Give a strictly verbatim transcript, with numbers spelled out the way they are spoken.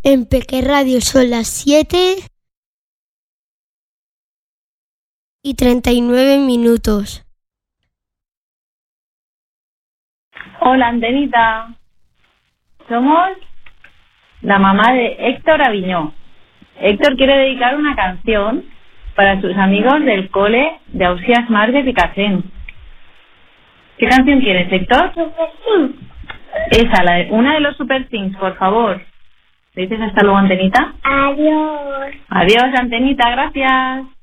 En Peque Radio son las siete y treinta y nueve minutos. Hola, Antenita. Somos la mamá de Héctor Aviñó. Héctor quiere dedicar una canción para sus amigos del cole de Ausías Mar de Picassent. ¿Qué canción quieres, Héctor? Super Things. Esa, la de, una de los Super Things, por favor. ¿Le dices hasta luego, Antenita? Adiós. Adiós, Antenita, gracias.